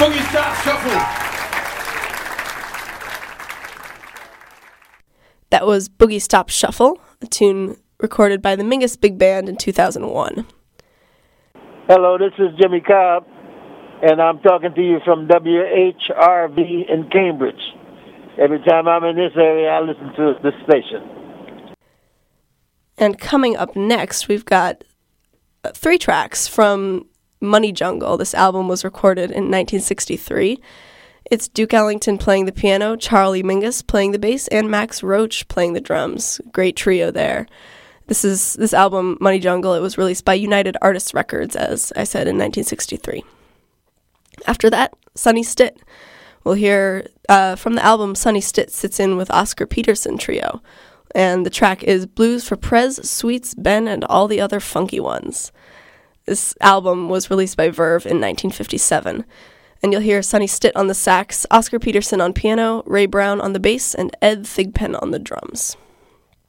Boogie Stop Shuffle. That was Boogie Stop Shuffle, a tune recorded by the Mingus Big Band in 2001. Hello, this is Jimmy Cobb, and I'm talking to you from WHRV in Cambridge. Every time I'm in this area, I listen to this station. And coming up next, we've got 3 tracks from Money Jungle. This album was recorded in 1963. It's Duke Ellington playing the piano, Charlie Mingus playing the bass, and Max Roach playing the drums. Great trio there. This album, Money Jungle, it was released by United Artists Records, as I said, in 1963. After that, Sonny Stitt. We'll hear from the album Sonny Stitt Sits In with Oscar Peterson Trio. And the track is Blues for Prez, Sweets, Ben, and All the Other Funky Ones. This album was released by Verve in 1957. And you'll hear Sonny Stitt on the sax, Oscar Peterson on piano, Ray Brown on the bass, and Ed Thigpen on the drums.